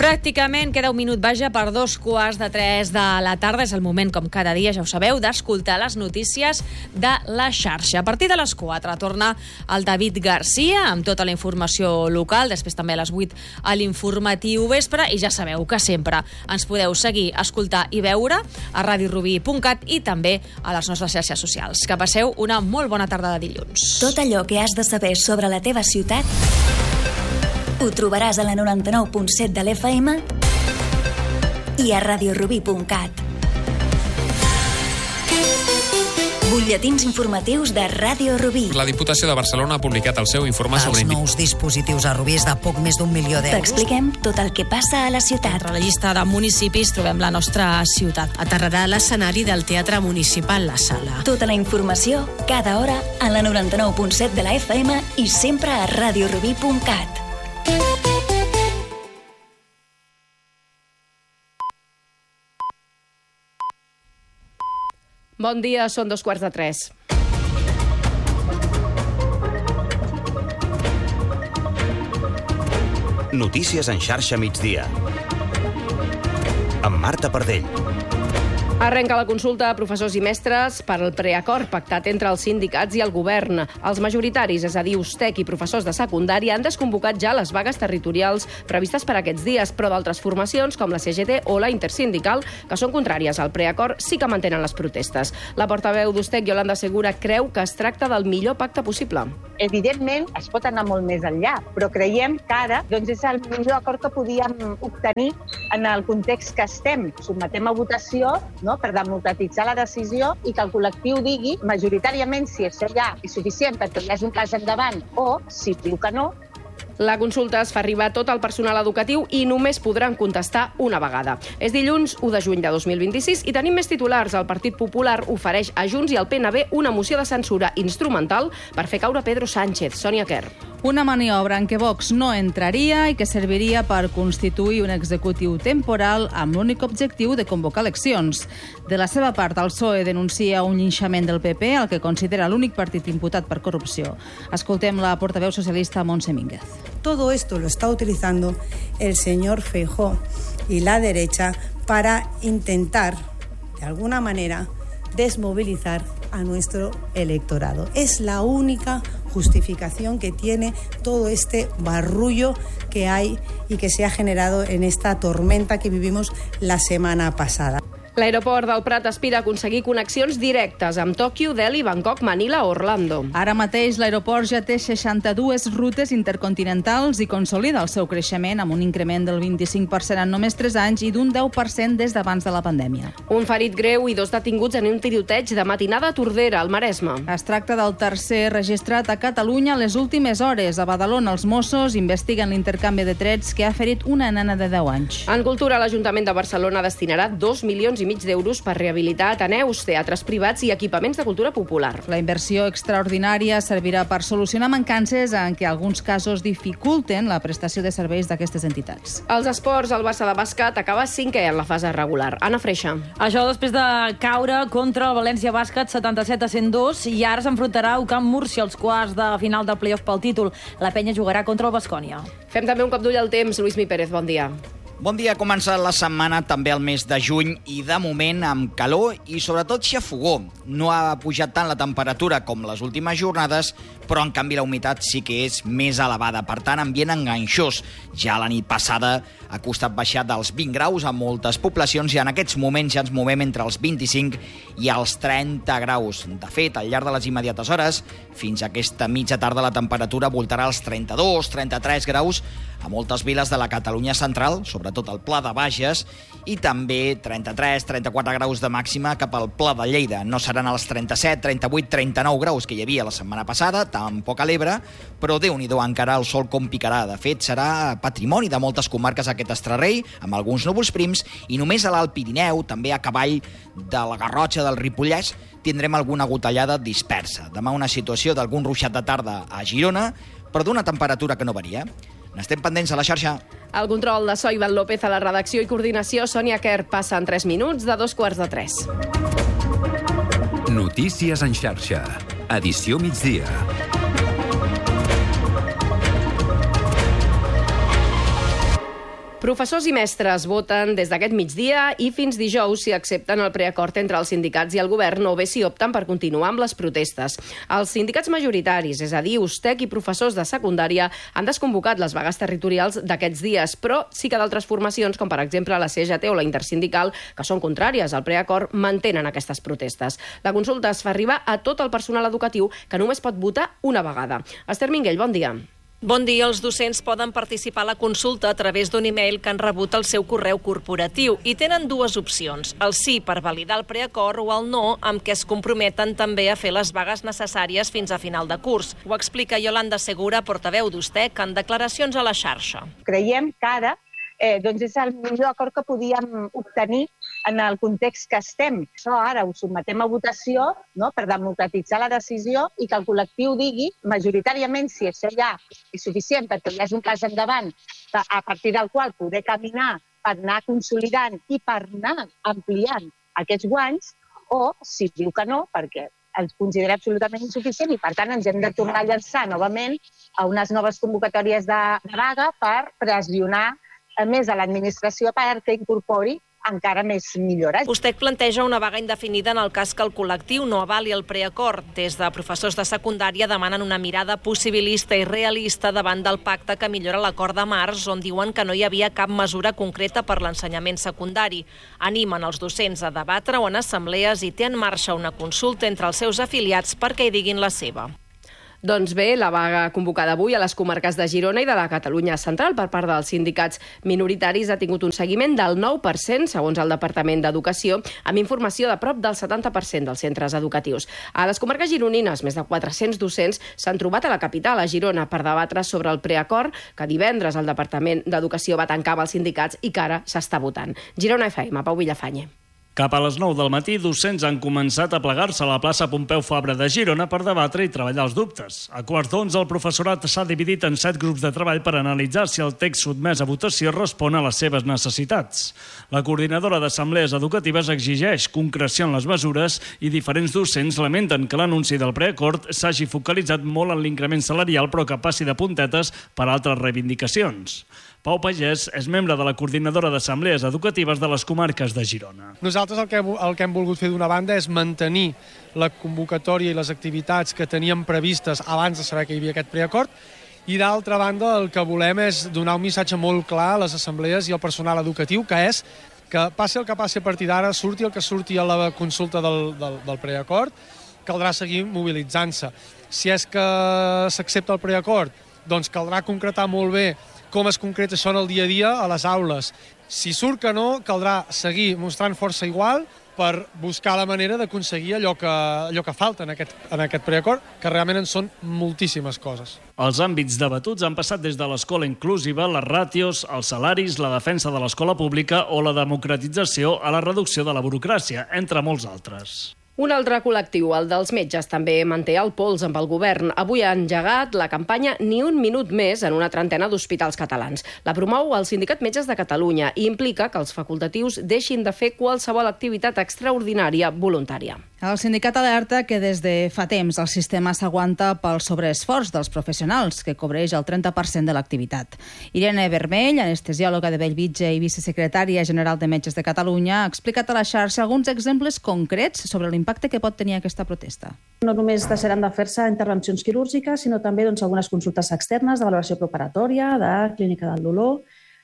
Pràcticament queda un minut, vaja, per 2:15 de la tarda. És el moment, com cada dia, ja ho sabeu, d'escoltar les notícies de la xarxa. A partir de les 4 torna el David Garcia amb tota la informació local, després també a les 8 a l'informatiu vespre, i ja sabeu que sempre ens podeu seguir, escoltar i veure a radiorubí.cat i també a les nostres xarxes socials. Que passeu una molt bona tarda de dilluns. Tot allò que has de saber sobre la teva ciutat ho trobaràs a la 99.7 de l'FM i a radiorubí.cat. Butlletins informatius de Ràdio Rubí. La Diputació de Barcelona ha publicat el seu informe sobre... Els nous dispositius a Rubí és de poc més d'1 milió d'euros. T'expliquem tot el que passa a la ciutat. Entre la llista de municipis trobem la nostra ciutat. Aterrarà l'escenari del Teatre Municipal La Sala. Tota la informació, cada hora, a la 99.7 de la FM i sempre a radiorubí.cat. Bon dia, són 2:15. Notícies en xarxa migdia. Amb Marta Pardell. Arrenca la consulta a professors i mestres per al preacord pactat entre els sindicats i el govern. Els majoritaris, és a dir, USTEC i professors de secundària, han desconvocat ja les vagues territorials previstes per aquests dies, però d'altres formacions, com la CGT o la Intersindical, que són contràries al preacord, sí que mantenen les protestes. La portaveu d'USTEC, Yolanda Segura, creu que es tracta del millor pacte possible. Evidentment, es pot anar molt més enllà, però creiem que ara és el millor acord que podíem obtenir en el context que estem. Sotmetem a votació, per democratitzar la decisió i que el col·lectiu digui majoritàriament si això ja és suficient perquè hi hagi un pas endavant o, si diu que no. La consulta es fa arribar a tot el personal educatiu i només podran contestar una vegada. És dilluns 1 de juny de 2026 i tenim més titulars. El Partit Popular ofereix a Junts i al PNB una moció de censura instrumental per fer caure Pedro Sánchez. Sònia Quer. Una maniobra en què Vox no entraria i que serviria per constituir un executiu temporal amb l'únic objectiu de convocar eleccions. De la seva part, el PSOE denuncia un linxament del PP, el que considera l'únic partit imputat per corrupció. Escoltem la portaveu socialista Montse Mínguez. Todo esto lo está utilizando el señor Feijóo y la derecha para intentar, de alguna manera, desmovilizar a nuestro electorado. Es la única justificación que tiene todo este barullo que hay y que se ha generado en esta tormenta que vivimos la semana pasada. L'aeroport del Prat aspira a aconseguir connexions directes amb Tòquio, Delhi, Bangkok, Manila o Orlando. Ara mateix l'aeroport ja té 62 rutes intercontinentals i consolida el seu creixement amb un increment del 25% en només 3 anys i d'un 10% des d'abans de la pandèmia. Un ferit greu i 2 detinguts en un tiroteig de matinada a Tordera, al Maresme. Es tracta del tercer registrat a Catalunya les últimes hores. A Badalona, els Mossos investiguen l'intercanvi de trets que ha ferit una nena de 10 anys. En cultura, l'Ajuntament de Barcelona destinarà 2,5 milions d'euros per rehabilitar ateneus, teatres privats i equipaments de cultura popular. La inversió extraordinària servirà per solucionar mancances en què alguns casos dificulten la prestació de serveis d'aquestes entitats. Els esports, el Barça de bàsquet acaba 5è en la fase regular. Anna Freixa. Això després de caure contra el València Bàsquet 77-102 i ara s'enfrontarà al Camp Múrcia als quarts de final del play-off pel títol. La penya jugarà contra el Baskonia. Fem també un cop d'ull al temps. Lluís Mi Pérez, bon dia. Bon dia, comença la setmana també el mes de juny i de moment amb calor i sobretot xafogó. No ha pujat tant la temperatura com les últimes jornades, però en canvi la humitat sí que és més elevada. Per tant, ambient enganxós. Ja la nit passada ha costat baixar dels 20 graus a moltes poblacions i en aquests moments ja ens movem entre els 25 i els 30 graus. De fet, al llarg de les immediates hores, fins a aquesta mitja tarda la temperatura voltarà als 32-33 graus a moltes viles de la Catalunya central, sobretot al Pla de Bages, i també 33-34 graus de màxima cap al Pla de Lleida. No seran els 37, 38, 39 graus que hi havia la setmana passada, tampoc a l'Ebre, però Déu-n'hi-do encara el sol com picarà. De fet, serà patrimoni de moltes comarques aquest estrarrei, amb alguns núvols prims, i només a l'Alt Pirineu, també a cavall de la Garrotxa del Ripollès, tindrem alguna gotellada dispersa. Demà una situació d'algun ruixat de tarda a Girona, però d'una temperatura que no varia. N'estem pendents a la xarxa. El control de so, Ivan López, a la redacció i coordinació, Sònia Quer, passa en 3 minuts de 2:15. Notícies en xarxa. Edició migdia. Professors i mestres voten des d'aquest migdia i fins dijous si accepten el preacord entre els sindicats i el govern o bé si opten per continuar amb les protestes. Els sindicats majoritaris, és a dir, USTEC i professors de secundària, han desconvocat les vagues territorials d'aquests dies, però sí que d'altres formacions, com per exemple la CGT o la Intersindical, que són contràries al preacord, mantenen aquestes protestes. La consulta es fa arribar a tot el personal educatiu que només pot votar una vegada. Esther Minguell, bon dia. Bon dia. Els docents poden participar a la consulta a través d'un e-mail que han rebut al seu correu corporatiu i tenen dues opcions, el sí per validar el preacord o el no, amb què es comprometen també a fer les vagues necessàries fins a final de curs. Ho explica Yolanda Segura, portaveu d'USTEC, en declaracions a la xarxa. Creiem que ara és el millor acord que podíem obtenir en el context que estem. Això ara ho sotmetem a votació, no?, per democratitzar la decisió i que el col·lectiu digui majoritàriament si això ja és suficient perquè ja és un pas endavant a partir del qual poder caminar per anar consolidant i per anar ampliant aquests guanys, o si diu que no, perquè els considera absolutament insuficient i, per tant, ens hem de tornar a llançar novament a unes noves convocatòries de vaga per pressionar més a l'administració perquè incorpori encara més millores. USTEC planteja una vaga indefinida en el cas que el col·lectiu no avali el preacord. Des de professors de secundària demanen una mirada possibilista i realista davant del pacte que millora l'acord de març, on diuen que no hi havia cap mesura concreta per l'ensenyament secundari. Animen els docents a debatre-ho en assemblees i té en marxa una consulta entre els seus afiliats perquè hi diguin la seva. Doncs bé, la vaga convocada avui a les comarques de Girona i de la Catalunya Central per part dels sindicats minoritaris ha tingut un seguiment del 9%, segons el Departament d'Educació, amb informació de prop del 70% dels centres educatius. A les comarques gironines, més de 400 docents s'han trobat a la capital, a Girona, per debatre sobre el preacord que divendres el Departament d'Educació va tancar amb els sindicats i que ara s'està votant. Girona FM, Pau Villafañe. Cap a les 9 del matí, docents han començat a plegar-se a la plaça Pompeu Fabra de Girona per debatre i treballar els dubtes. A quarts d'11, el professorat s'ha dividit en 7 grups de treball per analitzar si el text sotmès a votació respon a les seves necessitats. La coordinadora d'assemblees educatives exigeix concreció en les mesures i diferents docents lamenten que l'anunci del preacord s'hagi focalitzat molt en l'increment salarial però que passi de puntetes per altres reivindicacions. Pau Pagès és membre de la coordinadora d'assemblees educatives de les comarques de Girona. Nosaltres el que hem volgut fer d'una banda és mantenir la convocatòria i les activitats que teníem previstes abans de saber que hi havia aquest preacord i d'altra banda el que volem és donar un missatge molt clar a les assemblees i al personal educatiu, que és que passi el que passi a partir d'ara, surti el que surti a la consulta del preacord, caldrà seguir mobilitzant-se. Si és que s'accepta el preacord, doncs caldrà concretar molt bé com es concreta això en el dia a dia a les aules. Si surt que no, caldrà seguir mostrant força igual per buscar la manera d'aconseguir allò que falta en aquest preacord, que realment en són moltíssimes coses. Els àmbits debatuts han passat des de l'escola inclusiva, les ràtios, els salaris, la defensa de l'escola pública o la democratització a la reducció de la burocràcia, entre molts altres. Un altre col·lectiu, el dels metges, també manté el pols amb el govern. Avui ha engegat la campanya Ni un minut més en una trentena d'hospitals catalans. La promou el Sindicat Metges de Catalunya i implica que els facultatius deixin de fer qualsevol activitat extraordinària voluntària. El sindicat alerta que des de fa temps el sistema s'aguanta pel sobreesforç dels professionals, que cobreix el 30% de l'activitat. Irene Vermell, anestesiòloga de Bellvitge i vicesecretària general de Metges de Catalunya, ha explicat a la xarxa alguns exemples concrets sobre l'impacte que pot tenir aquesta protesta. No només deixaran de fer-se intervencions quirúrgiques, sinó també algunes consultes externes de valoració preparatòria, de clínica del dolor,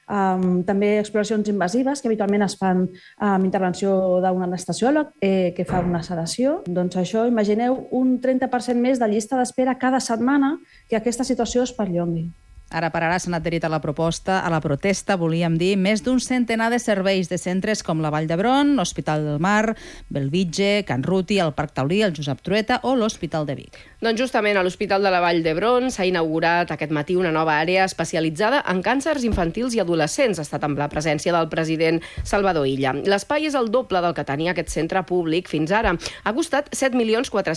també exploracions invasives que habitualment es fan amb intervenció d'un anestesiòleg que fa una sedació. Doncs això, imagineu un 30% més de llista d'espera cada setmana que aquesta situació es perllongui. Ara per ara s'han adherit a la protesta, volíem dir, més d'un centenar de serveis de centres com la Vall d'Hebron, l'Hospital del Mar, Bellvitge, Can Ruti, el Parc Taulí, el Josep Trueta o l'Hospital de Vic. Doncs justament a l'Hospital de la Vall d'Hebron s'ha inaugurat aquest matí una nova àrea especialitzada en càncers infantils i adolescents. Ha estat amb la presència del president Salvador Illa. L'espai és el doble del que tenia aquest centre públic fins ara. Ha costat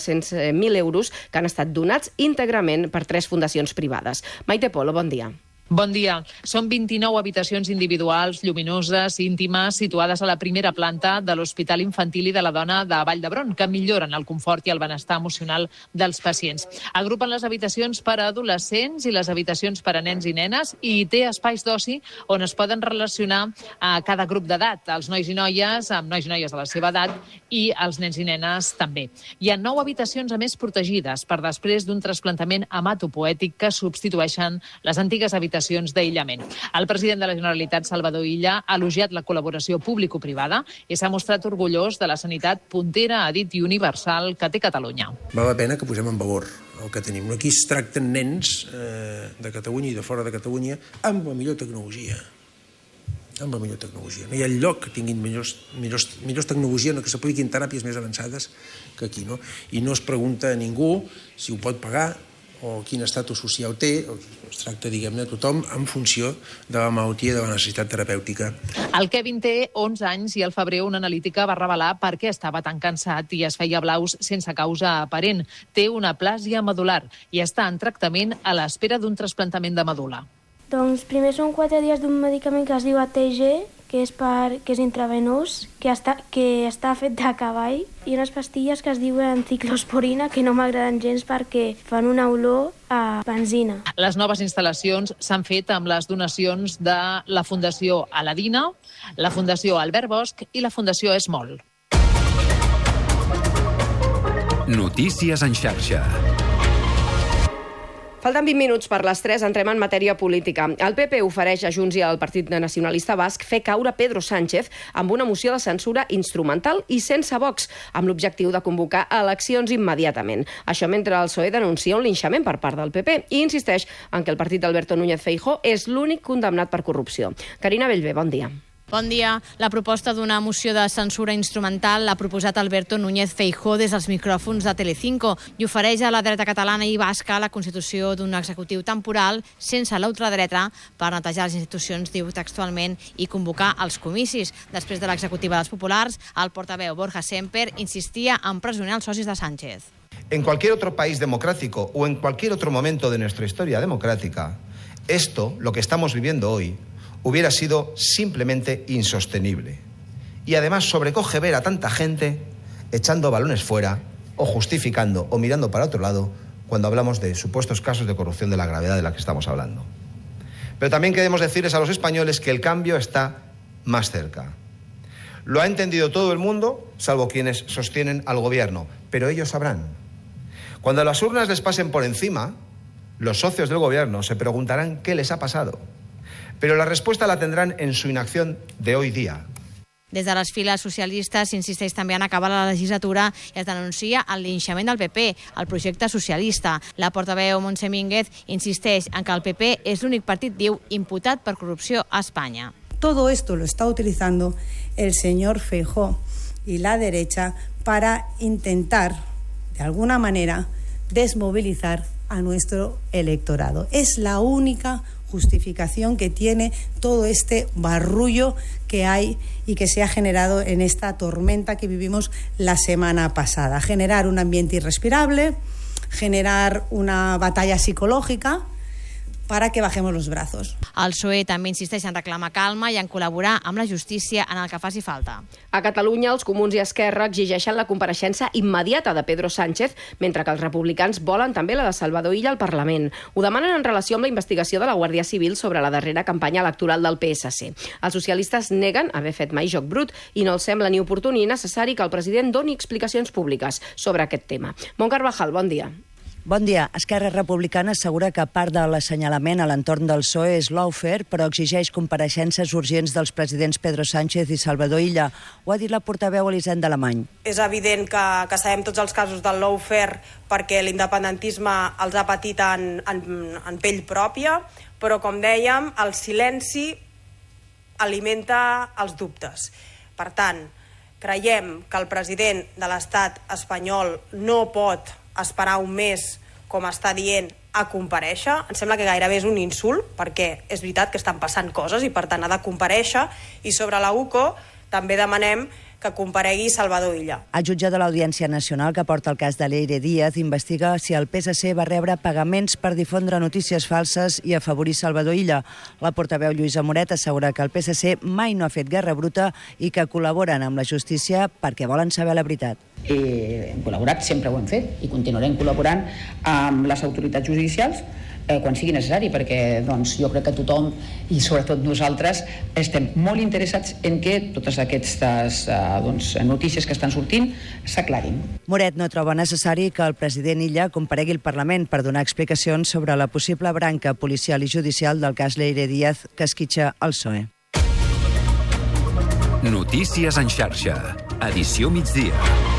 7.400.000 euros que han estat donats íntegrament per 3 fundacions privades. Maite Polo, bon dia. Bon dia. Són 29 habitacions individuals, lluminoses, íntimes, situades a la primera planta de l'Hospital Infantil i de la Dona de Vall d'Hebron, que milloren el confort i el benestar emocional dels pacients. Agrupen les habitacions per a adolescents i les habitacions per a nens i nenes i té espais d'oci on es poden relacionar a cada grup d'edat, els nois i noies, amb nois i noies de la seva edat i els nens i nenes també. Hi ha 9 habitacions a més protegides per després d'un trasplantament hematopoètic que substitueixen les antigues habitacions d'aïllament. El president de la Generalitat, Salvador Illa, ha elogiat la col·laboració público-privada i s'ha mostrat orgullós de la sanitat puntera, ha dit, i universal que té Catalunya. Val la pena que posem en valor el que tenim. Aquí es tracten nens de Catalunya i de fora de Catalunya amb la millor tecnologia. Amb la millor tecnologia. No hi ha lloc que tinguin millors tecnologia, que s'apliquin teràpies més avançades que aquí. No? I no es pregunta a ningú si ho pot pagar o quin estatus social té, es tracta, diguem-ne, tothom en funció de la malaltia i de la necessitat terapèutica. El Kevin té 11 anys i al febrer una analítica va revelar per què estava tan cansat i es feia blaus sense causa aparent. Té una aplàsia medular i està en tractament a l'espera d'un trasplantament de medul·la. Doncs primer són 4 dies d'un medicament que es diu ATG, que és intravenós, que està fet de cavall, i unes pastilles que es diuen ciclosporina, que no m'agraden gens perquè fan una olor a benzina. Les noves instal·lacions s'han fet amb les donacions de la Fundació Aladina, la Fundació Albert Bosch i la Fundació Esmol. Notícies en xarxa. Falten 20 minuts per les 3, entrem en matèria política. El PP ofereix a Junts i al Partit Nacionalista Basc fer caure Pedro Sánchez amb una moció de censura instrumental i sense Vox, amb l'objectiu de convocar eleccions immediatament. Això mentre el PSOE denuncia un linxament per part del PP i insisteix en que el partit d'Alberto Núñez Feijóo és l'únic condemnat per corrupció. Carina Bellver, bon dia. Bon dia. La proposta d'una moció de censura instrumental l'ha proposat Alberto Núñez Feijóo des dels micròfons de Telecinco i ofereix a la dreta catalana i basca la constitució d'un executiu temporal sense la ultradreta per netejar les institucions, diu textualment, i convocar els comicis. Després de l'executiva dels populars, el portaveu Borja Semper insistia en empresonar els socis de Sánchez. En cualquier otro país democrático o en cualquier otro momento de nuestra historia democrática, esto, lo que estamos viviendo hoy, hubiera sido simplemente insostenible. Y además sobrecoge ver a tanta gente echando balones fuera o justificando o mirando para otro lado cuando hablamos de supuestos casos de corrupción de la gravedad de la que estamos hablando. Pero también queremos decirles a los españoles que el cambio está más cerca. Lo ha entendido todo el mundo, salvo quienes sostienen al gobierno, pero ellos sabrán. Cuando las urnas les pasen por encima, los socios del gobierno se preguntarán qué les ha pasado. Pero la respuesta la tendrán en su inacción de hoy día. Des de les files socialistes s'insisteix també en acabar la legislatura i es denuncia el linxament del PP, el projecte socialista. La portaveu Montse Mínguez insisteix en que el PP és l'únic partit, diu, imputat per corrupció a Espanya. Todo esto lo está utilizando el señor Feijóo y la derecha para intentar, de alguna manera, desmovilizar a nuestro electorado. Es la única justificación que tiene todo este barullo que hay y que se ha generado en esta tormenta que vivimos la semana pasada. Generar un ambiente irrespirable, generar una batalla psicológica para que bajemos los brazos. El PSOE també insisteix en reclamar calma i en col·laborar amb la justícia en el que faci falta. A Catalunya, els Comuns i Esquerra exigeixen la compareixença immediata de Pedro Sánchez, mentre que els republicans volen també la de Salvador Illa al Parlament. Ho demanen en relació amb la investigació de la Guàrdia Civil sobre la darrera campanya electoral del PSC. Els socialistes neguen haver fet mai joc brut i no els sembla ni oportú ni necessari que el president doni explicacions públiques sobre aquest tema. Mont Carvajal, bon dia. Bon dia. Esquerra Republicana assegura que part de l'assenyalament a l'entorn del PSOE és lawfare, però exigeix compareixences urgents dels presidents Pedro Sánchez i Salvador Illa. Ho ha dit la portaveu Elisenda Alemany. És evident que sabem tots els casos del lawfare perquè l'independentisme els ha patit en pell pròpia, però, com dèiem, el silenci alimenta els dubtes. Per tant, creiem que el president de l'estat espanyol no pot esperar un mes, com està dient, a comparèixer. Em sembla que gairebé és un insult, perquè és veritat que estan passant coses i per tant ha de comparèixer. I sobre la UCO també demanem que comparegui Salvador Illa. El jutge de l'Audiència Nacional que porta el cas de Leire Díaz investiga si el PSC va rebre pagaments per difondre notícies falses i afavorir Salvador Illa. La portaveu Lluïsa Moret assegura que el PSC mai no ha fet guerra bruta i que col·laboren amb la justícia perquè volen saber la veritat. Hem col·laborat, sempre ho hem fet, i continuarem col·laborant amb les autoritats judicials quan sigui necessari, perquè jo crec que tothom, i sobretot nosaltres, estem molt interessats en que totes aquestes notícies que estan sortint s'aclarin. Moret no troba necessari que el president Illa comparegui al Parlament per donar explicacions sobre la possible branca policial i judicial del cas Leire Díaz que esquitxa el PSOE. Notícies en xarxa. Edició migdia.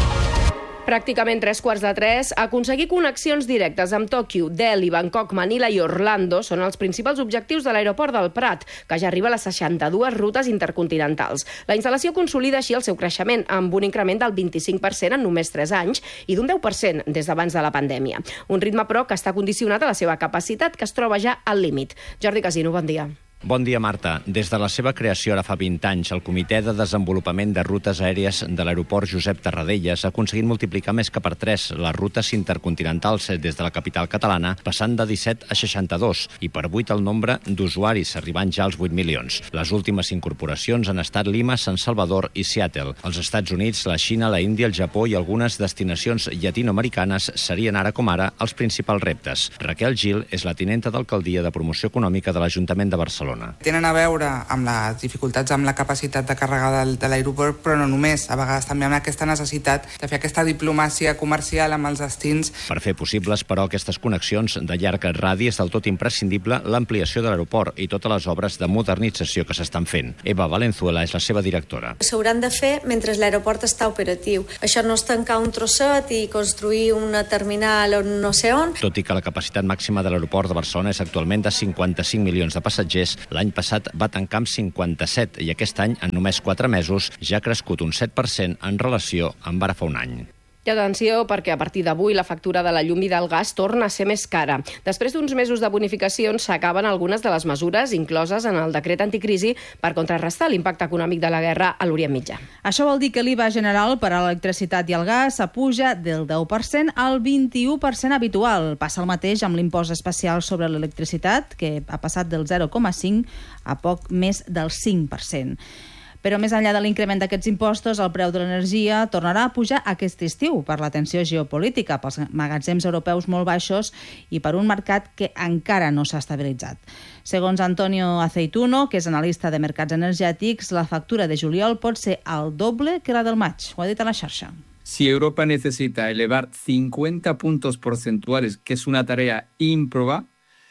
Pràcticament 3:15, aconseguir connexions directes amb Tòquio, Delhi, Bangkok, Manila i Orlando són els principals objectius de l'aeroport del Prat, que ja arriba a les 62 rutes intercontinentals. La instal·lació consolida així el seu creixement, amb un increment del 25% en només 3 anys i d'un 10% des d'abans de la pandèmia. Un ritme, però, que està condicionat a la seva capacitat, que es troba ja al límit. Jordi Casino, bon dia. Bon dia, Marta. Des de la seva creació ara fa 20 anys, el Comitè de Desenvolupament de Rutes Aèries de l'Aeroport Josep Tarradellas ha aconseguit multiplicar més que per 3 les rutes intercontinentals des de la capital catalana, passant de 17 a 62, i per 8 el nombre d'usuaris, arribant ja als 8 milions. Les últimes incorporacions han estat Lima, San Salvador i Seattle. Els Estats Units, la Xina, la Índia, el Japó i algunes destinacions llatinoamericanes serien ara com ara els principals reptes. Raquel Gil és la tinenta d'alcaldia de promoció econòmica de l'Ajuntament de Barcelona. Tenen a veure amb les dificultats amb la capacitat de càrrega de l'aeroport, però no només, a vegades també amb aquesta necessitat de fer aquesta diplomàcia comercial amb els destins. Per fer possibles, però, aquestes connexions de llarg radi és del tot imprescindible l'ampliació de l'aeroport i totes les obres de modernització que s'estan fent. Eva Valenzuela és la seva directora. S'hauran de fer mentre l'aeroport està operatiu. Això no és tancar un trosset i construir una terminal on no sé on. Tot i que la capacitat màxima de l'aeroport de Barcelona és actualment de 55 milions de passatgers, l'any passat va tancar amb 57 i aquest any, en només 4 mesos, ja ha crescut un 7% en relació amb ara fa un any. I atenció, perquè a partir d'avui la factura de la llum i del gas torna a ser més cara. Després d'uns mesos de bonificacions s'acaben algunes de les mesures incloses en el decret anticrisi per contrarrestar l'impacte econòmic de la guerra a l'Orient Mitjà. Això vol dir que l'IVA general per a l'electricitat i el gas s'apuja del 10% al 21% habitual. Passa el mateix amb l'impost especial sobre l'electricitat, que ha passat del 0,5% a poc més del 5%. Però més enllà de l'increment d'aquests impostos, el preu de l'energia tornarà a pujar aquest estiu per la tensió geopolítica, pels magatzems europeus molt baixos i per un mercat que encara no s'ha estabilitzat. Segons Antonio Aceituno, que és analista de mercats energètics, la factura de juliol pot ser el doble que la del maig. Ho ha dit a la xarxa. Si Europa necesita elevar 50 puntos porcentuales, que es una tarea ímproba,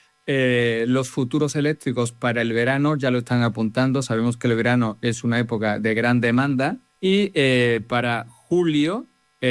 los futuros eléctricos para el verano ya lo están apuntando. Sabemos que el verano es una época de gran demanda y para julio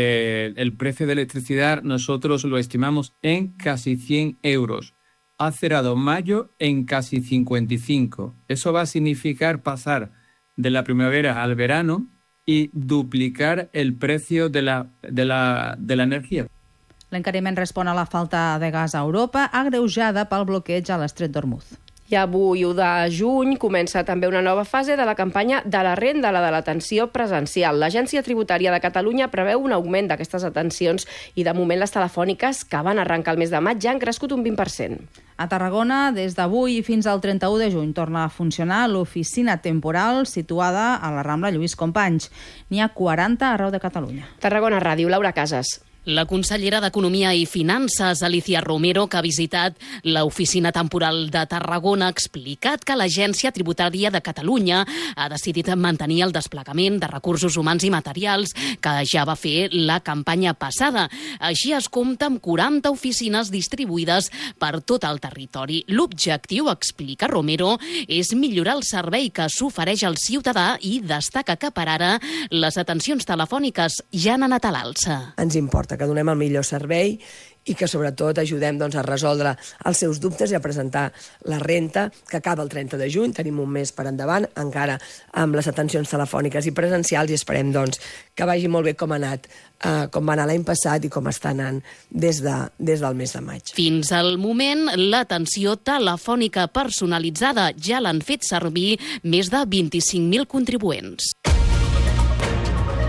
el precio de electricidad nosotros lo estimamos en casi 100 euros. Ha cerrado mayo en casi 55. Eso va a significar pasar de la primavera al verano y duplicar el precio de la energía. L'encariment respon a la falta de gas a Europa, agreujada pel bloqueig a l'Estret d'Hormuz. I avui, 1 de juny, comença també una nova fase de la campanya de la renda, la de l'atenció presencial. L'Agència Tributària de Catalunya preveu un augment d'aquestes atencions i, de moment, les telefòniques, que van arrencar el mes de maig, ja han crescut un 20%. A Tarragona, des d'avui fins al 31 de juny, torna a funcionar l'oficina temporal situada a la Rambla Lluís Companys. N'hi ha 40 arreu de Catalunya. Tarragona Ràdio, Laura Casas. La consellera d'Economia i Finances, Alicia Romero, que ha visitat l'oficina temporal de Tarragona, ha explicat que l'Agència Tributària de Catalunya ha decidit mantenir el desplegament de recursos humans i materials que ja va fer la campanya passada. Així es compta amb 40 oficines distribuïdes per tot el territori. L'objectiu, explica Romero, és millorar el servei que s'ofereix al ciutadà i destaca que per ara les atencions telefòniques ja han anat a l'alça. Ens importa que donem el millor servei i que sobretot ajudem a resoldre els seus dubtes i a presentar la renta que acaba el 30 de juny. Tenim un mes per endavant, encara amb les atencions telefòniques i presencials, i esperem que vagi molt bé com ha anat, com va anar l'any passat i com està anant des del mes de maig. Fins al moment, l'atenció telefònica personalitzada ja l'han fet servir més de 25.000 contribuents.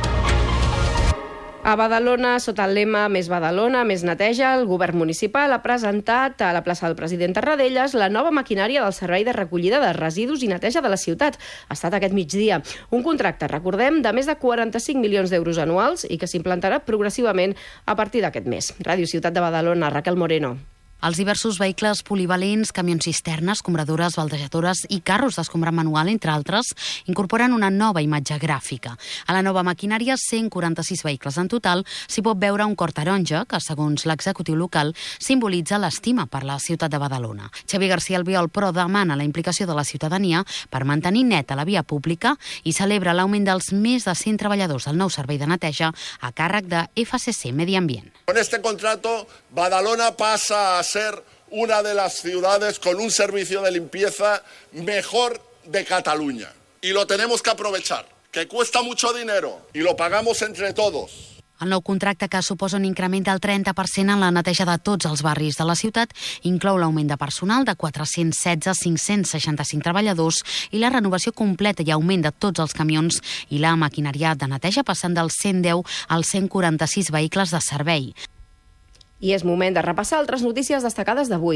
A Badalona, sota el lema Més Badalona, més neteja, el govern municipal ha presentat a la plaça del president Tarradellas la nova maquinària del servei de recollida de residus i neteja de la ciutat. Ha estat aquest migdia. Un contracte, recordem, de més de 45 milions d'euros anuals i que s'implantarà progressivament a partir d'aquest mes. Ràdio Ciutat de Badalona, Raquel Moreno. Els diversos vehicles polivalents, camions cisternes, escombradores, baldejadores i carros d'escombrar manual, entre altres, incorporen una nova imatge gràfica. A la nova maquinària, 146 vehicles en total, s'hi pot veure un cor taronja que, segons l'executiu local, simbolitza l'estima per la ciutat de Badalona. Xavier García Albiol, però, demana la implicació de la ciutadania per mantenir neta la via pública i celebra l'augment dels més de 100 treballadors del nou servei de neteja a càrrec de FCC Medi Ambient. Con este contrato, Badalona pasa a ser una de las ciudades con un servicio de limpieza mejor de Cataluña. Y lo tenemos que aprovechar, que cuesta mucho dinero y lo pagamos entre todos. El nou contracte, que suposa un increment del 30% en la neteja de tots els barris de la ciutat, inclou l'augment de personal de 416 a 565 treballadors i la renovació completa i augment de tots els camions i la maquinària de neteja, passant dels 110 als 146 vehicles de servei. I és moment de repassar altres notícies destacades d'avui.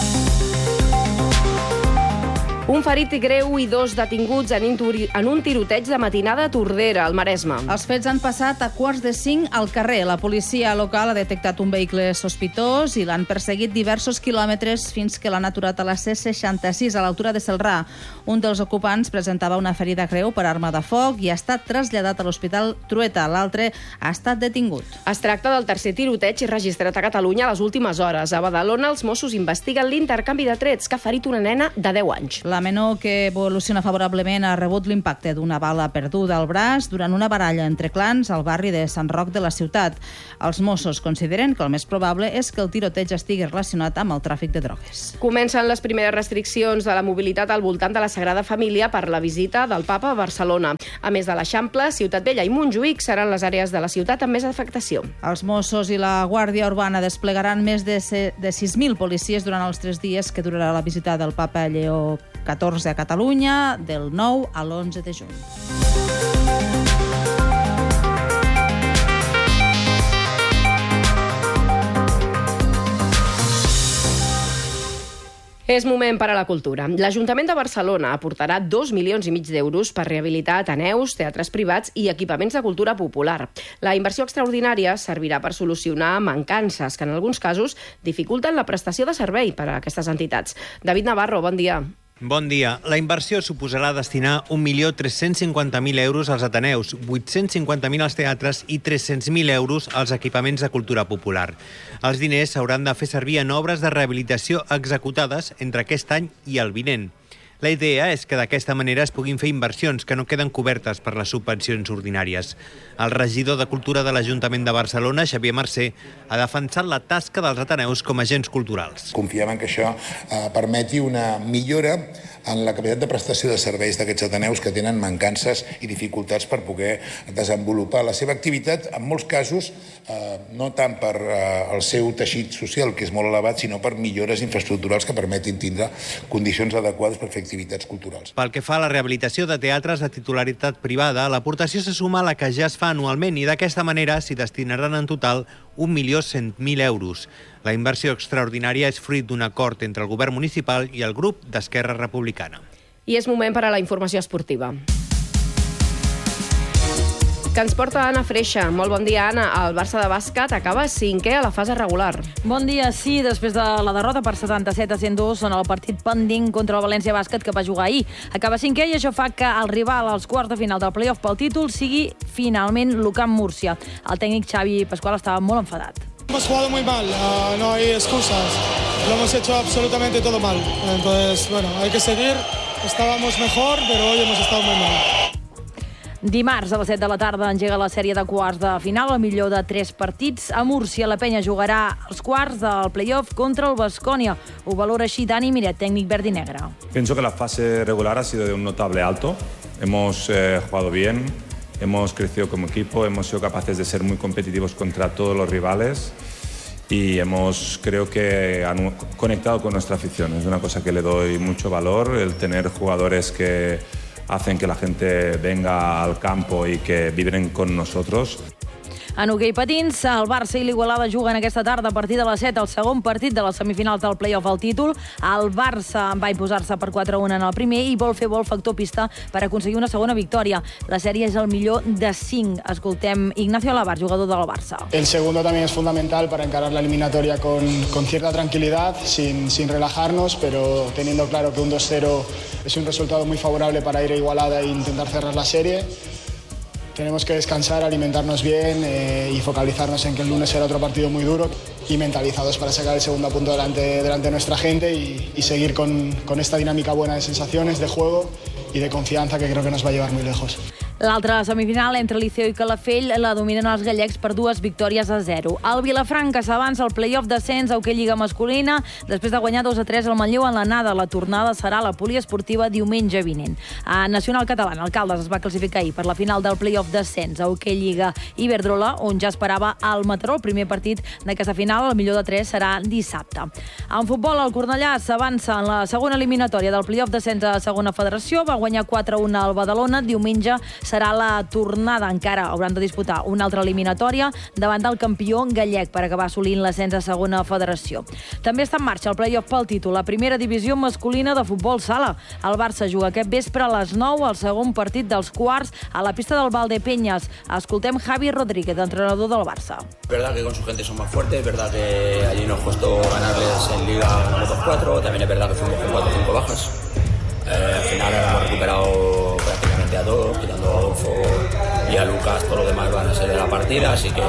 Un ferit greu i 2 detinguts en un tiroteig de matinada a Tordera, al Maresme. Els fets han passat a 4:45 al carrer. La policia local ha detectat un vehicle sospitós i l'han perseguit diversos quilòmetres fins que l'han aturat a la C66, a l'altura de Celrà. Un dels ocupants presentava una ferida greu per arma de foc i ha estat traslladat a l'Hospital Trueta. L'altre ha estat detingut. Es tracta del tercer tiroteig registrat a Catalunya a les últimes hores. A Badalona, els Mossos investiguen l'intercanvi de trets que ha ferit una nena de 10 anys. La menor, que evoluciona favorablement, ha rebut l'impacte d'una bala perduda al braç durant una baralla entre clans al barri de Sant Roc de la ciutat. Els Mossos consideren que el més probable és que el tiroteig estigui relacionat amb el tràfic de drogues. Comencen les primeres restriccions de la mobilitat al voltant de la Sagrada Família per la visita del Papa a Barcelona. A més de l'Eixample, Ciutat Vella i Montjuïc seran les àrees de la ciutat amb més afectació. Els Mossos i la Guàrdia Urbana desplegaran més de 6.000 policies durant els 3 dies que durarà la visita del Papa Lleó 14 a Catalunya, del 9 a l'11 de juny. És moment per a la cultura. L'Ajuntament de Barcelona aportarà 2,5 milions d'euros per rehabilitar ateneus, teatres privats i equipaments de cultura popular. La inversió extraordinària servirà per solucionar mancances que en alguns casos dificulten la prestació de servei per a aquestes entitats. David Navarro, bon dia. Bon dia. La inversió suposarà destinar 1.350.000 euros als ateneus, 850.000 als teatres i 300.000 euros als equipaments de cultura popular. Els diners s'hauran de fer servir en obres de rehabilitació executades entre aquest any i el vinent. La idea és que d'aquesta manera es puguin fer inversions que no queden cobertes per les subvencions ordinàries. El regidor de Cultura de l'Ajuntament de Barcelona, Xavier Mercè, ha defensat la tasca dels ateneus com a agents culturals. Confiem en que això permeti una millora en la capacitat de prestació de serveis d'aquests ateneus que tenen mancances i dificultats per poder desenvolupar la seva activitat, en molts casos, no tant per el seu teixit social, que és molt elevat, sinó per millores infraestructurals que permetin tindre condicions adequades per fer activitats culturals. Pel que fa a la rehabilitació de teatres de titularitat privada, l'aportació se suma a la que ja es fa anualment i d'aquesta manera s'hi destinaran en total 1.100.000 euros. La inversió extraordinària és fruit d'un acord entre el govern municipal i el grup d'Esquerra Republicana. I és moment per a la informació esportiva, que ens porta Anna Freixa. Molt bon dia, Anna. El Barça de bàsquet acaba 5è a la fase regular. Bon dia, sí. Després de la derrota per 77-102 en el partit pending contra el València Bàsquet que va jugar ahir. Acaba 5è i això fa que el rival als quarts de final del play-off pel títol sigui finalment l'UCAM Múrcia. El tècnic Xavi Pascual estava molt enfadat. Hemos jugado muy mal, no hay excusas. Lo hemos hecho absolutamente todo mal. Entonces, bueno, hay que seguir. Estábamos mejor, pero hoy hemos estado muy mal. Dimarts a les 7 de la tarda engega la sèrie de quarts de final, el millor de 3 partits. A Múrcia, la penya jugarà els quarts del play-off contra el Baskonia. Ho valora així Dani Miret, tècnic verd i negre. Pienso que la fase regular ha sido de un notable alto. Hemos jugado bien, hemos crecido como equipo, hemos sido capaces de ser muy competitivos contra todos los rivales y creo que han conectado con nuestra afición. Es una cosa que le doy mucho valor, el tener jugadores que hacen que la gente venga al campo y que vibren con nosotros. En hoquei patins, el Barça i l'Igualada juguen aquesta tarda a partir de les 7 el segon partit de les semifinals del play-off al títol. El Barça va imposar-se per 4-1 en el primer i vol fer vol factor pista per aconseguir una segona victòria. La sèrie és el millor de 5. Escoltem Ignacio Alabar, jugador del Barça. El segundo también es fundamental para encarar la eliminatoria con cierta tranquilidad, sin relajarnos, pero teniendo claro que un 2-0 es un resultado muy favorable para ir a Igualada e intentar cerrar la serie. Tenemos que descansar, alimentarnos bien y focalizarnos en que el lunes será otro partido muy duro y mentalizados para sacar el segundo punto delante de nuestra gente y seguir con esta dinámica buena de sensaciones, de juego y de confianza que creo que nos va a llevar muy lejos. L'altra semifinal entre Liceo i Calafell la dominen els gallecs per 2 victòries a 0. El Vilafranca s'avança al play-off d'ascens a hoquei lliga masculina després de guanyar 2-3 al Manlleu en l'anada. La tornada serà a la poliesportiva diumenge vinent. A Nacional Catalana, el Caldes es va classificar ahir per la final del play-off d'ascens a hoquei lliga Iberdrola, on ja esperava el Mataró. El primer partit d'aquesta final, el millor de 3, serà dissabte. En futbol, el Cornellà s'avança en la segona eliminatòria del play-off d'ascens a segona federació. Va guanyar 4-1 al Badalona. Diumenge serà la tornada. Encara hauran de disputar una altra eliminatòria davant del campió gallec per acabar assolint l'ascens a segona federació. També està en marxa el play-off pel títol, la primera divisió masculina de futbol sala. El Barça juga aquest vespre a les 9 el segon partit dels quarts a la pista del Valdepeñas. Escoltem Javi Rodríguez, entrenador del Barça. Es verdad que con su gente son más fuertes, es verdad que allí nos costó ganarles en Liga 2-4, también es verdad que fuimos con 4 o 5 bajas. Al final hemos recuperado prácticamente a todos, quitando a Adolfo y a Lucas, todo lo demás van a ser de la partida, así que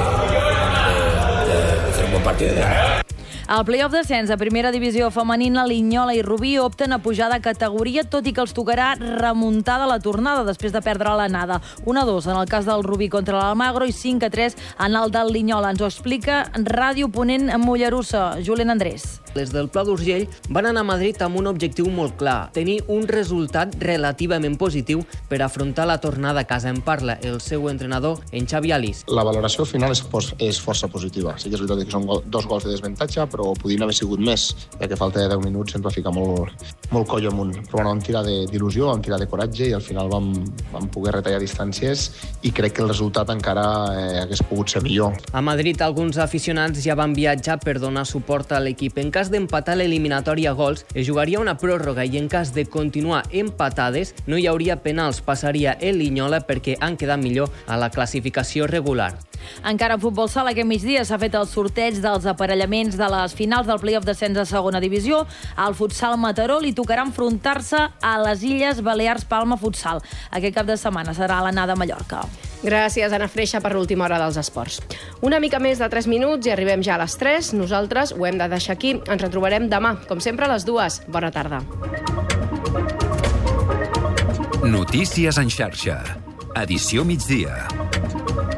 de hacer un buen partido. Al play-off d'ascens a primera divisió femenina, Linyola i Rubí opten a pujar de categoria, tot i que els tocarà remuntar de la tornada després de perdre l'anada. 1-2 en el cas del Rubí contra l'Almagro i 5-3 en el del Linyola. Ens ho explica Ràdio Ponent Mollerussa, Julen Andrés. Les del Pla d'Urgell van anar a Madrid amb un objectiu molt clar, tenir un resultat relativament positiu per afrontar la tornada a casa. En parla el seu entrenador, en Xavi Alís. La valoració final és força positiva. Sí que és veritat que són 2 gols de desventatge, però podien haver sigut més, ja que falta de 10 minuts ens va ficar molt coll amunt. Però bueno, vam tirar d'il·lusió, vam tirar de coratge i al final vam poder retallar distàncies i crec que el resultat encara hagués pogut ser millor. A Madrid alguns aficionats ja van viatjar per donar suport a l'equip. En cas d'empatar l'eliminatòria a gols, es jugaria una pròrroga i en cas de continuar empatades no hi hauria penals, passaria el Linyola perquè han quedat millor a la classificació regular. Encara en futbol sala, aquest migdia s'ha fet el sorteig dels aparellaments de les finals del play-off d'ascens a segona divisió. Al futsal Mataró li tocarà enfrontar-se a les Illes Balears Palma Futsal. Aquest cap de setmana serà l'anada a Mallorca. Gràcies, Anna Freixa, per l'última hora dels esports. Una mica més de 3 minuts i arribem ja a les 3. Nosaltres ho hem de deixar aquí. Ens retrobarem demà, com sempre, a les 2. Bona tarda. Notícies en xarxa. Edició migdia.